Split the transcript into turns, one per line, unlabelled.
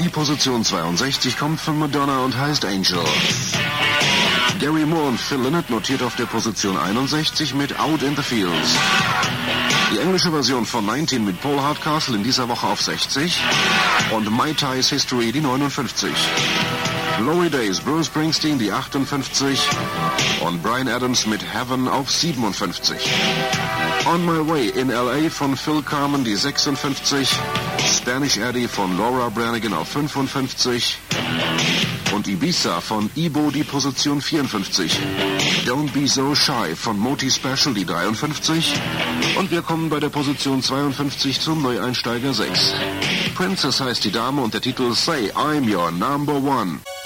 Die Position 62 kommt von Madonna und heißt Angel. Gary Moore und Phil Lynott notiert auf der Position 61 mit Out in the Fields. Die englische Version von 19 mit Paul Hardcastle in dieser Woche auf 60 und Mai Tai's History die 59. Glory Days, Bruce Springsteen die 58 und Bryan Adams mit Heaven auf 57. On My Way in L.A. von Phil Carmen die 56, Spanish Eddie von Laura Branigan auf 55 und Ibiza von Ibo die Position 54. Don't Be So Shy von Moti Special die 53 und wir kommen bei der Position 52 zum Neueinsteiger 6. Princess heißt die Dame und der Titel Say I'm Your Number One.